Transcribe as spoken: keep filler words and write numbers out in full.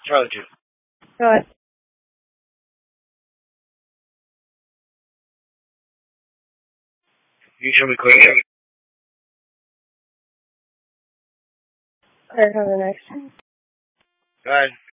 Charlie two. Go ahead. You show me quick. Alright, have the next. Go ahead.